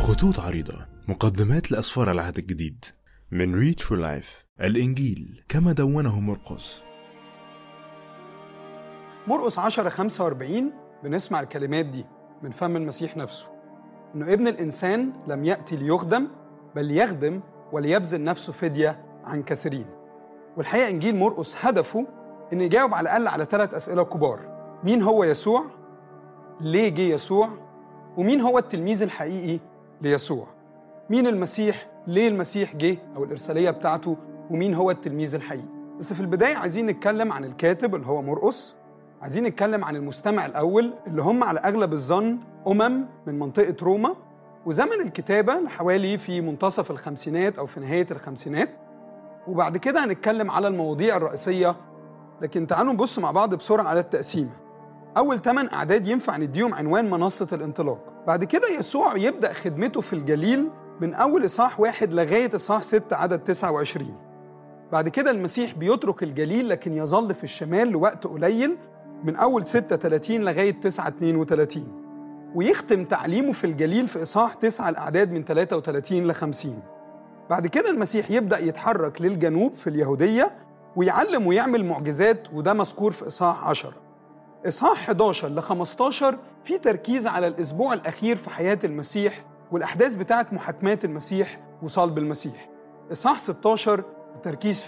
خطوط عريضة، مقدمات لأسفار العهد الجديد من Reach for Life. الإنجيل كما دونه مرقس. مرقس 10:45 بنسمع الكلمات دي من فم المسيح نفسه، إنه ابن الإنسان لم يأتي ليخدم بل يخدم وليبذل نفسه فدية عن كثيرين. والحقيقة إنجيل مرقس هدفه إن يجاوب على الأقل على 3 أسئلة كبار: مين هو يسوع؟ ليه جه يسوع؟ ومين هو التلميذ الحقيقي ليسوع؟ مين المسيح؟ ليه المسيح جه أو الإرسالية بتاعته؟ ومين هو التلميذ الحقيقي؟ بس في البداية عايزين نتكلم عن الكاتب اللي هو مرقس، عايزين نتكلم عن المستمع الأول اللي هم على أغلب الظن من منطقة روما، وزمن الكتابة لحوالي في منتصف الخمسينات أو في نهاية الخمسينات. وبعد كده هنتكلم على المواضيع الرئيسية، لكن تعالوا نبص مع بعض بسرعة على التقسيمة. أول 8 أعداد ينفع نديهم عنوان منصة الانطلاق. بعد كده يسوع يبدأ خدمته في الجليل من أول إصحاح 1 لغاية إصحاح 6 عدد 29. بعد كده المسيح بيترك الجليل لكن يظل في الشمال لوقت قليل من أول 6:30 لغاية 9:32، ويختم تعليمه في الجليل في إصحاح 9 الأعداد من 33 ل50. بعد كده المسيح يبدأ يتحرك للجنوب في اليهودية ويعلم ويعمل معجزات، وده مذكور في إصحاح 10. إصحاح 11 ل15 في تركيز على الأسبوع الأخير في حياة المسيح والأحداث بتاعت محاكمات المسيح وصلب المسيح. إصحاح 16 التركيز